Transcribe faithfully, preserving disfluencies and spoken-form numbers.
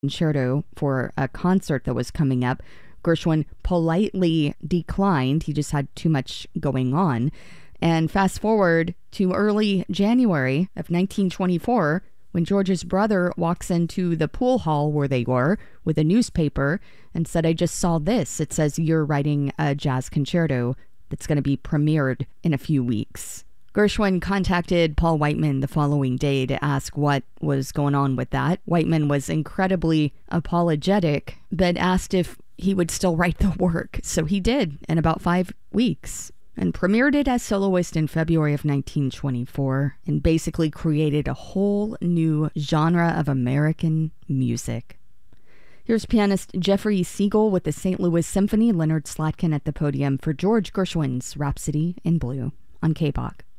concerto for a concert that was coming up. Gershwin politely declined. He just had too much going on. And fast forward to early January of nineteen twenty-four, when George's brother walks into the pool hall where they were with a newspaper and said, "I just saw this. It says you're writing a jazz concerto that's going to be premiered in a few weeks." Gershwin contacted Paul Whiteman the following day to ask what was going on with that. Whiteman was incredibly apologetic, but asked if he would still write the work. So he did in about five weeks and premiered it as soloist in February of nineteen twenty-four and basically created a whole new genre of American music. Here's pianist Jeffrey Siegel with the Saint Louis Symphony, Leonard Slatkin at the podium for George Gershwin's Rhapsody in Blue on K B O C.